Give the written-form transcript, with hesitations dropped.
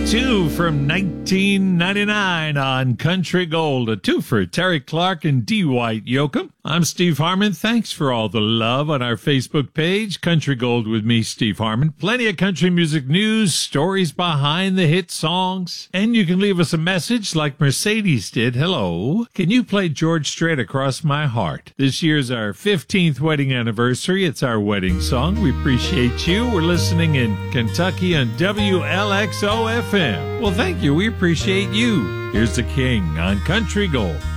2 from 1999 on Country Gold. A two for Terry Clark and D. White Yoakum. I'm Steve Harmon. Thanks for all the love on our Facebook page, Country Gold with me, Steve Harmon. Plenty of country music news, stories behind the hit songs, and you can leave us a message like Mercedes did. Hello. Can you play George Strait, Across My Heart? This year's our 15th wedding anniversary. It's our wedding song. We appreciate you. We're listening in Kentucky on WLXO FM. Well, thank you. We appreciate you. Here's the King on Country Gold.